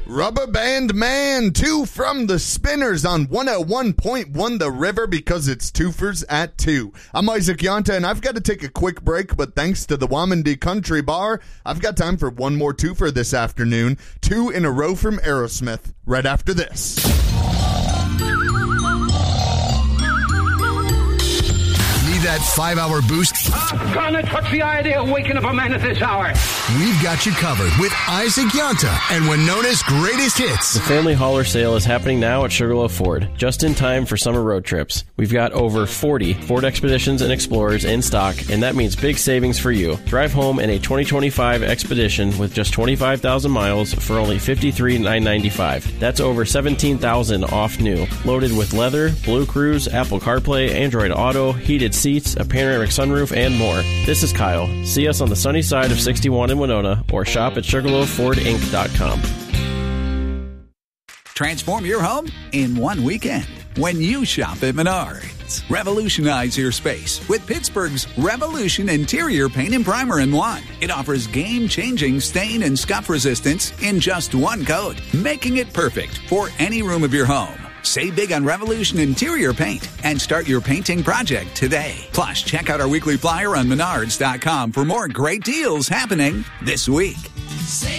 Rubber Band Man, 2 from the Spinners on 101.1 The River, because it's twofers at 2. I'm Isaac Yonta, and I've got to take a quick break, but thanks to the Wamandee Country Bar, I've got time for one more twofer this afternoon. 2 in a row from Aerosmith, right after this. That 5-hour boost? I'm gonna touch the idea of waking up a man at this hour. We've got you covered with Isaac Yonta and Winona's greatest hits. The Family Hauler sale is happening now at Sugarloaf Ford, just in time for summer road trips. We've got over 40 Ford Expeditions and Explorers in stock, and that means big savings for you. Drive home in a 2025 Expedition with just 25,000 miles for only $53,995. That's over $17,000 off new. Loaded with leather, Blue Cruise, Apple CarPlay, Android Auto, heated seats, a panoramic sunroof, and more. This is Kyle. See us on the sunny side of 61 in Winona, or shop at SugarloafFordInc.com. Transform your home in one weekend when you shop at Menards. Revolutionize your space with Pittsburgh's Revolution Interior Paint and Primer in one. It offers game-changing stain and scuff resistance in just one coat, making it perfect for any room of your home. Save big on Revolution Interior Paint and start your painting project today. Plus, check out our weekly flyer on Menards.com for more great deals happening this week.